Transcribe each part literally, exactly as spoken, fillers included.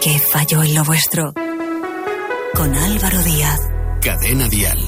que falló en lo vuestro. Con Álvaro Díaz. Cadena Dial.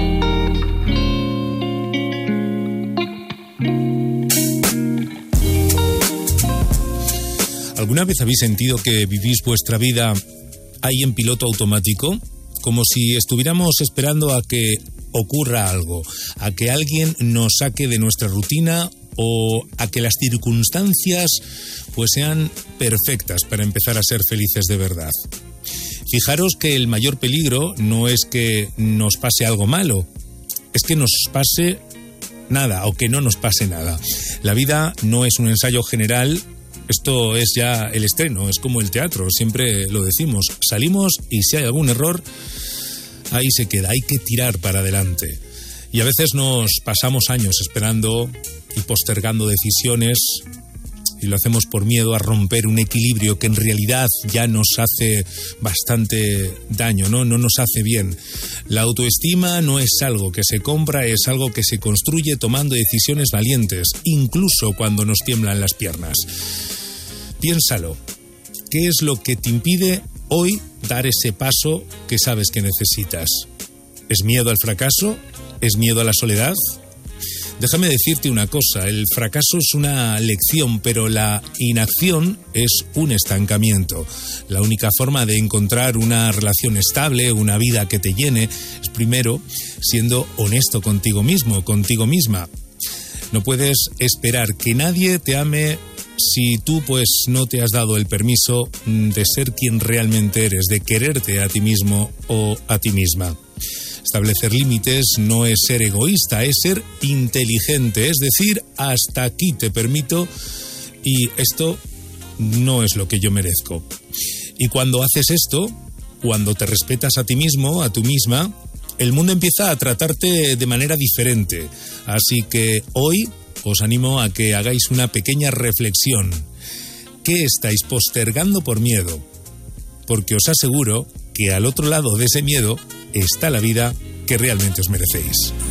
¿Alguna vez habéis sentido que vivís vuestra vida ahí en piloto automático? Como si estuviéramos esperando a que ocurra algo, a que alguien nos saque de nuestra rutina o a que las circunstancias pues sean perfectas para empezar a ser felices de verdad. Fijaros que el mayor peligro no es que nos pase algo malo, es que nos pase nada o que no nos pase nada. La vida no es un ensayo general. Esto es ya el estreno, es como el teatro, siempre lo decimos. Salimos y si hay algún error, ahí se queda, hay que tirar para adelante. Y a veces nos pasamos años esperando y postergando decisiones y lo hacemos por miedo a romper un equilibrio que en realidad ya nos hace bastante daño, ¿no? No nos hace bien. La autoestima no es algo que se compra, es algo que se construye tomando decisiones valientes, incluso cuando nos tiemblan las piernas. Piénsalo, ¿qué es lo que te impide hoy dar ese paso que sabes que necesitas? ¿Es miedo al fracaso? ¿Es miedo a la soledad? Déjame decirte una cosa, el fracaso es una lección, pero la inacción es un estancamiento. La única forma de encontrar una relación estable, una vida que te llene, es primero siendo honesto contigo mismo, contigo misma. No puedes esperar que nadie te ame si tú pues no te has dado el permiso de ser quien realmente eres, de quererte a ti mismo o a ti misma. Establecer límites no es ser egoísta, es ser inteligente, es decir, hasta aquí te permito y esto no es lo que yo merezco. Y cuando haces esto, cuando te respetas a ti mismo, a tú misma, el mundo empieza a tratarte de manera diferente. Así que hoy os animo a que hagáis una pequeña reflexión. ¿Qué estáis postergando por miedo? Porque os aseguro que al otro lado de ese miedo está la vida que realmente os merecéis.